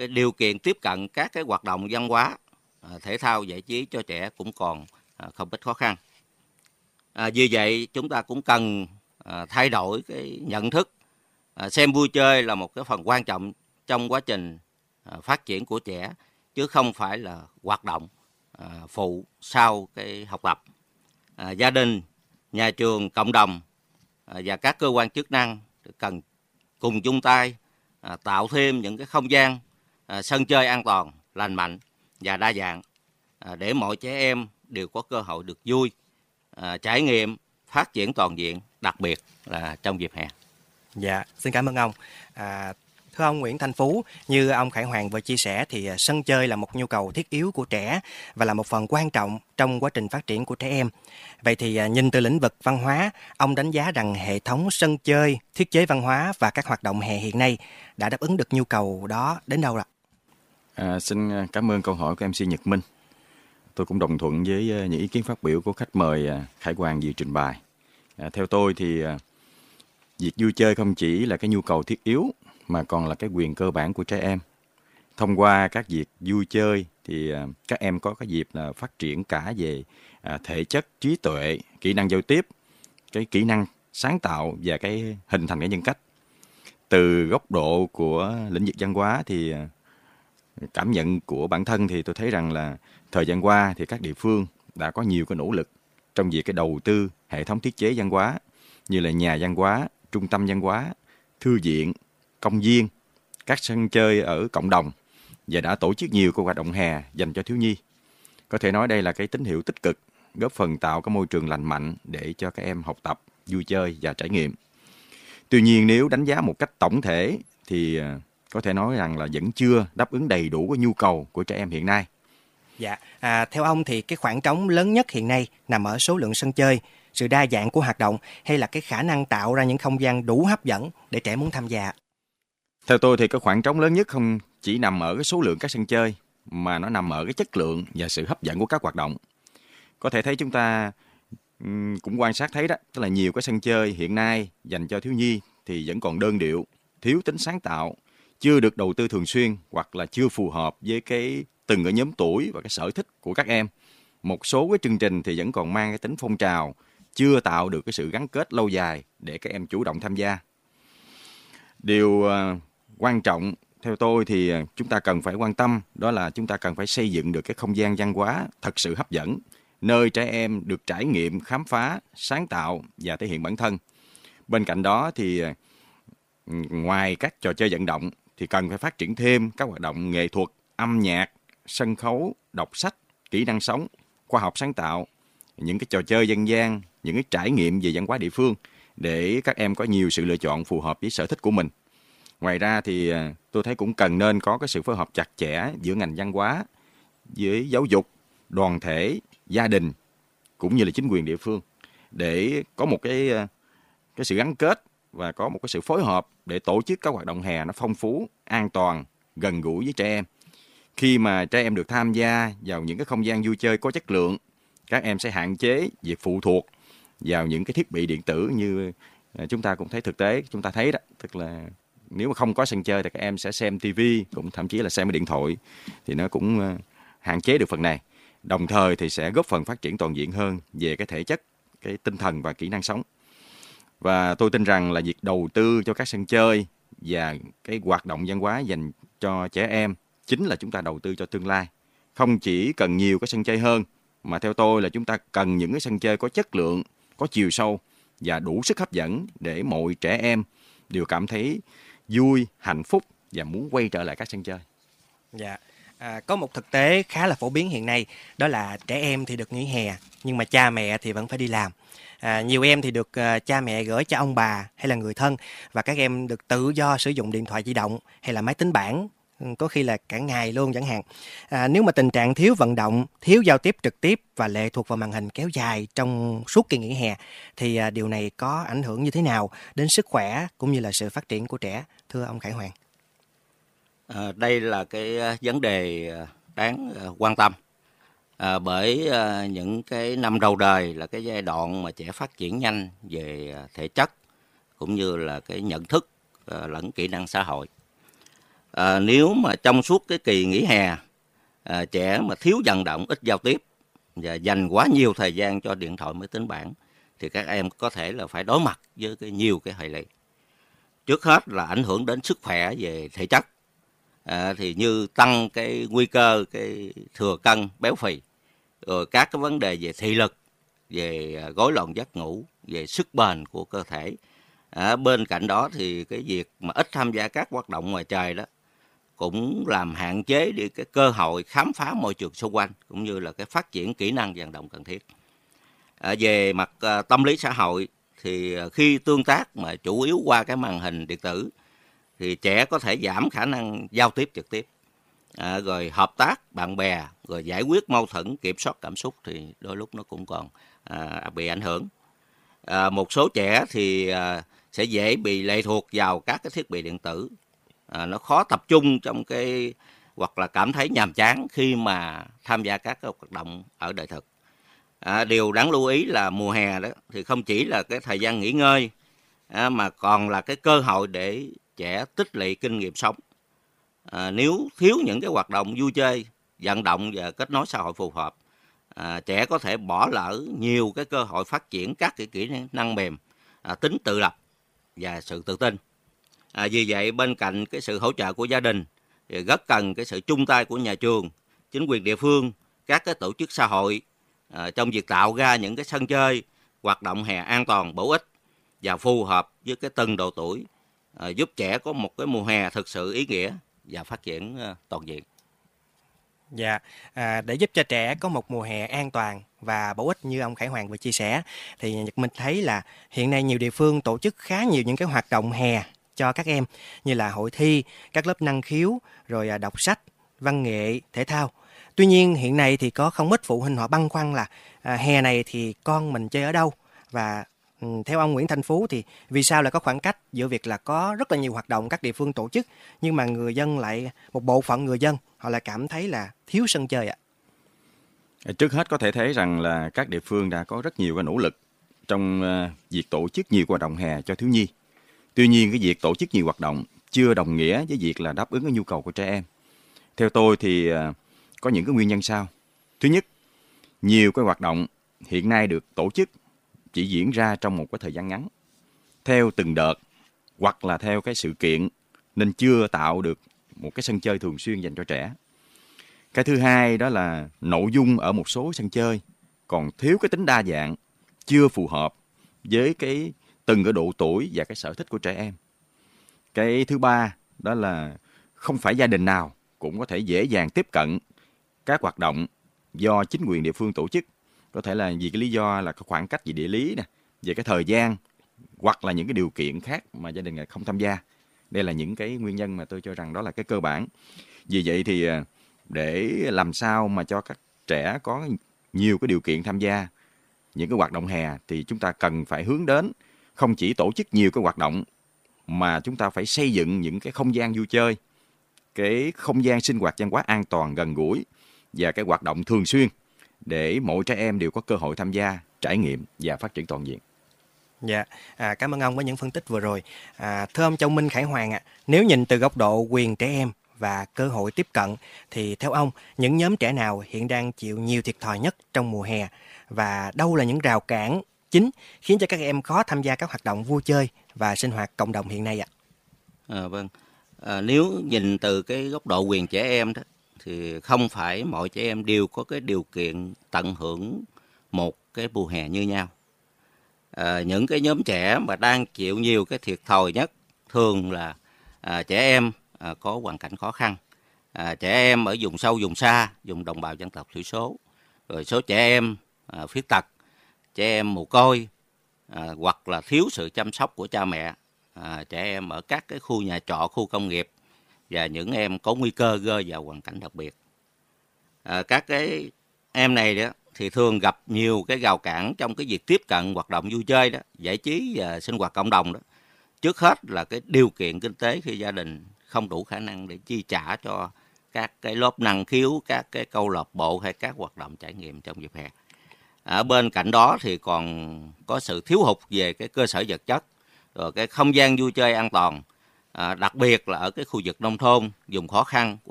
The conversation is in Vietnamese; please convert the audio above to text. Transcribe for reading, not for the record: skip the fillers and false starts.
cái điều kiện tiếp cận các cái hoạt động văn hóa, thể thao giải trí cho trẻ cũng còn không ít khó khăn. Vì vậy chúng ta cũng cần thay đổi cái nhận thức, xem vui chơi là một cái phần quan trọng trong quá trình phát triển của trẻ, chứ không phải là hoạt động phụ sau cái học tập. Gia đình, nhà trường, cộng đồng và các cơ quan chức năng cần cùng chung tay tạo thêm những cái không gian sân chơi an toàn, lành mạnh và đa dạng để mọi trẻ em đều có cơ hội được vui, trải nghiệm, phát triển toàn diện, đặc biệt là trong dịp hè. Dạ, xin cảm ơn ông. Thưa ông Nguyễn Thanh Phú, như ông Khải Hoàng vừa chia sẻ thì sân chơi là một nhu cầu thiết yếu của trẻ và là một phần quan trọng trong quá trình phát triển của trẻ em. Vậy thì nhìn từ lĩnh vực văn hóa, ông đánh giá rằng hệ thống sân chơi, thiết chế văn hóa và các hoạt động hè hiện nay đã đáp ứng được nhu cầu đó đến đâu ạ? Xin cảm ơn câu hỏi của MC Nhật Minh. Tôi cũng đồng thuận với những ý kiến phát biểu của khách mời Khải Hoàng vừa trình bày. Theo tôi thì việc vui chơi không chỉ là cái nhu cầu thiết yếu mà còn là cái quyền cơ bản của trẻ em. Thông qua các việc vui chơi thì các em có cái dịp là phát triển cả về thể chất, trí tuệ, kỹ năng giao tiếp, cái kỹ năng sáng tạo và cái hình thành cái nhân cách. Từ góc độ của lĩnh vực văn hóa thì cảm nhận của bản thân thì tôi thấy rằng là thời gian qua thì các địa phương đã có nhiều cái nỗ lực trong việc cái đầu tư hệ thống thiết chế văn hóa như là nhà văn hóa, trung tâm văn hóa, thư viện, công viên, các sân chơi ở cộng đồng và đã tổ chức nhiều các hoạt động hè dành cho thiếu nhi. Có thể nói đây là cái tín hiệu tích cực, góp phần tạo cái môi trường lành mạnh để cho các em học tập, vui chơi và trải nghiệm. Tuy nhiên nếu đánh giá một cách tổng thể thì có thể nói rằng là vẫn chưa đáp ứng đầy đủ cái nhu cầu của trẻ em hiện nay. Dạ, theo ông thì cái khoảng trống lớn nhất hiện nay nằm ở số lượng sân chơi, sự đa dạng của hoạt động hay là cái khả năng tạo ra những không gian đủ hấp dẫn để trẻ muốn tham gia? Theo tôi thì cái khoảng trống lớn nhất không chỉ nằm ở cái số lượng các sân chơi mà nó nằm ở cái chất lượng và sự hấp dẫn của các hoạt động. Có thể thấy chúng ta cũng quan sát thấy đó, tức là nhiều cái sân chơi hiện nay dành cho thiếu nhi thì vẫn còn đơn điệu, thiếu tính sáng tạo, chưa được đầu tư thường xuyên hoặc là chưa phù hợp với cái từng cái nhóm tuổi và cái sở thích của các em. Một số cái chương trình thì vẫn còn mang cái tính phong trào, chưa tạo được cái sự gắn kết lâu dài để các em chủ động tham gia. Điều quan trọng theo tôi thì chúng ta cần phải quan tâm, đó là chúng ta cần phải xây dựng được cái không gian văn hóa thật sự hấp dẫn, nơi trẻ em được trải nghiệm, khám phá, sáng tạo và thể hiện bản thân. Bên cạnh đó thì ngoài các trò chơi vận động thì cần phải phát triển thêm các hoạt động nghệ thuật, âm nhạc, sân khấu, đọc sách, kỹ năng sống, khoa học sáng tạo, những cái trò chơi dân gian, những cái trải nghiệm về văn hóa địa phương để các em có nhiều sự lựa chọn phù hợp với sở thích của mình. Ngoài ra thì tôi thấy cũng cần nên có cái sự phối hợp chặt chẽ giữa ngành văn hóa, với giáo dục, đoàn thể, gia đình cũng như là chính quyền địa phương để có một cái sự gắn kết và có một cái sự phối hợp để tổ chức các hoạt động hè nó phong phú, an toàn, gần gũi với trẻ em. Khi mà trẻ em được tham gia vào những cái không gian vui chơi có chất lượng, các em sẽ hạn chế việc phụ thuộc vào những cái thiết bị điện tử như chúng ta cũng thấy thực tế, chúng ta thấy đó, tức là nếu mà không có sân chơi thì các em sẽ xem TV, cũng thậm chí là xem cái điện thoại, thì nó cũng hạn chế được phần này. Đồng thời thì sẽ góp phần phát triển toàn diện hơn về cái thể chất, cái tinh thần và kỹ năng sống. Và tôi tin rằng là việc đầu tư cho các sân chơi và cái hoạt động văn hóa dành cho trẻ em chính là chúng ta đầu tư cho tương lai. Không chỉ cần nhiều cái sân chơi hơn, mà theo tôi là chúng ta cần những cái sân chơi có chất lượng, có chiều sâu và đủ sức hấp dẫn để mọi trẻ em đều cảm thấy vui, hạnh phúc và muốn quay trở lại các sân chơi. Dạ. Có một thực tế khá là phổ biến hiện nay, đó là trẻ em thì được nghỉ hè nhưng mà cha mẹ thì vẫn phải đi làm. Nhiều em thì được cha mẹ gửi cho ông bà hay là người thân, và các em được tự do sử dụng điện thoại di động hay là máy tính bảng, có khi là cả ngày luôn chẳng hạn. Nếu mà tình trạng thiếu vận động, thiếu giao tiếp trực tiếp và lệ thuộc vào màn hình kéo dài trong suốt kỳ nghỉ hè thì điều này có ảnh hưởng như thế nào đến sức khỏe cũng như là sự phát triển của trẻ, thưa ông Khải Hoàng? Đây là cái vấn đề đáng quan tâm, bởi những cái năm đầu đời là cái giai đoạn mà trẻ phát triển nhanh về thể chất cũng như là cái nhận thức lẫn kỹ năng xã hội. Nếu mà trong suốt cái kỳ nghỉ hè, trẻ mà thiếu vận động, ít giao tiếp và dành quá nhiều thời gian cho điện thoại máy tính bảng thì các em có thể là phải đối mặt với nhiều cái hệ lụy. Trước hết là ảnh hưởng đến sức khỏe về thể chất, thì như tăng cái nguy cơ cái thừa cân, béo phì, rồi các cái vấn đề về thị lực, về rối loạn giấc ngủ, về sức bền của cơ thể. Bên cạnh đó thì cái việc mà ít tham gia các hoạt động ngoài trời đó cũng làm hạn chế đi cái cơ hội khám phá môi trường xung quanh, cũng như là cái phát triển kỹ năng vận động cần thiết. Về mặt tâm lý xã hội thì khi tương tác mà chủ yếu qua cái màn hình điện tử thì trẻ có thể giảm khả năng giao tiếp trực tiếp, rồi hợp tác bạn bè, rồi giải quyết mâu thuẫn, kiểm soát cảm xúc thì đôi lúc nó cũng còn bị ảnh hưởng. Một số trẻ thì sẽ dễ bị lệ thuộc vào các cái thiết bị điện tử, nó khó tập trung trong cái, hoặc là cảm thấy nhàm chán khi mà tham gia các cái hoạt động ở đời thực. Điều đáng lưu ý là mùa hè đó thì không chỉ là cái thời gian nghỉ ngơi, mà còn là cái cơ hội để trẻ tích lũy kinh nghiệm sống. Nếu thiếu những cái hoạt động vui chơi, vận động và kết nối xã hội phù hợp, trẻ có thể bỏ lỡ nhiều cái cơ hội phát triển các cái kỹ năng mềm, tính tự lập và sự tự tin. Vì vậy bên cạnh cái sự hỗ trợ của gia đình thì rất cần cái sự chung tay của nhà trường, chính quyền địa phương, các cái tổ chức xã hội trong việc tạo ra những cái sân chơi, hoạt động hè an toàn, bổ ích và phù hợp với cái từng độ tuổi, giúp trẻ có một cái mùa hè thực sự ý nghĩa và phát triển toàn diện. Dạ, để giúp cho trẻ có một mùa hè an toàn và bổ ích như ông Khải Hoàng vừa chia sẻ, thì Nhật Minh thấy là hiện nay nhiều địa phương tổ chức khá nhiều những cái hoạt động hè cho các em, như là hội thi, các lớp năng khiếu, rồi đọc sách, văn nghệ, thể thao. Tuy nhiên hiện nay thì có không ít phụ huynh họ băn khoăn là hè này thì con mình chơi ở đâu, và theo ông Nguyễn Thanh Phú thì vì sao lại có khoảng cách giữa việc là có rất là nhiều hoạt động các địa phương tổ chức, nhưng mà người dân lại, một bộ phận người dân họ lại cảm thấy là thiếu sân chơi ạ? Trước hết có thể thấy rằng là các địa phương đã có rất nhiều cái nỗ lực trong việc tổ chức nhiều hoạt động hè cho thiếu nhi. Tuy nhiên cái việc tổ chức nhiều hoạt động chưa đồng nghĩa với việc là đáp ứng cái nhu cầu của trẻ em. Theo tôi thì có những cái nguyên nhân sau. Thứ nhất, nhiều cái hoạt động hiện nay được tổ chức chỉ diễn ra trong một cái thời gian ngắn, theo từng đợt hoặc là theo cái sự kiện, nên chưa tạo được một cái sân chơi thường xuyên dành cho trẻ. Cái thứ hai đó là nội dung ở một số sân chơi còn thiếu cái tính đa dạng, chưa phù hợp với cái từng cái độ tuổi và cái sở thích của trẻ em. Cái thứ ba đó là không phải gia đình nào cũng có thể dễ dàng tiếp cận các hoạt động do chính quyền địa phương tổ chức. Có thể là vì cái lý do là cái khoảng cách về địa lý nè, về cái thời gian, hoặc là những cái điều kiện khác mà gia đình không tham gia. Đây là những cái nguyên nhân mà tôi cho rằng đó là cái cơ bản. Vì vậy thì để làm sao mà cho các trẻ có nhiều cái điều kiện tham gia những cái hoạt động hè thì chúng ta cần phải hướng đến không chỉ tổ chức nhiều cái hoạt động, mà chúng ta phải xây dựng những cái không gian vui chơi, cái không gian sinh hoạt văn hóa an toàn, gần gũi và cái hoạt động thường xuyên để mỗi trẻ em đều có cơ hội tham gia, trải nghiệm và phát triển toàn diện. Dạ, cảm ơn ông với những phân tích vừa rồi. Thưa ông Châu Minh Khải Hoàng ạ, nếu nhìn từ góc độ quyền trẻ em và cơ hội tiếp cận, thì theo ông, những nhóm trẻ nào hiện đang chịu nhiều thiệt thòi nhất trong mùa hè, và đâu là những rào cản chính khiến cho các em khó tham gia các hoạt động vui chơi và sinh hoạt cộng đồng hiện nay ạ? Vâng, nếu nhìn từ cái góc độ quyền trẻ em đó, thì không phải mọi trẻ em đều có cái điều kiện tận hưởng một cái mùa hè như nhau. Những cái nhóm trẻ mà đang chịu nhiều cái thiệt thòi nhất thường là trẻ em có hoàn cảnh khó khăn, trẻ em ở vùng sâu vùng xa, vùng đồng bào dân tộc thiểu số, rồi số trẻ em khuyết tật, trẻ em mồ côi, hoặc là thiếu sự chăm sóc của cha mẹ, trẻ em ở các cái khu nhà trọ, khu công nghiệp, và những em có nguy cơ rơi vào hoàn cảnh đặc biệt. Các cái em này đó thì thường gặp nhiều cái rào cản trong cái việc tiếp cận hoạt động vui chơi đó, giải trí và sinh hoạt cộng đồng đó. Trước hết là cái điều kiện kinh tế, khi gia đình không đủ khả năng để chi trả cho các cái lớp năng khiếu, các cái câu lạc bộ hay các hoạt động trải nghiệm trong dịp hè. Ở bên cạnh đó thì còn có sự thiếu hụt về cái cơ sở vật chất, rồi cái không gian vui chơi an toàn, đặc biệt là ở cái khu vực nông thôn, vùng khó khăn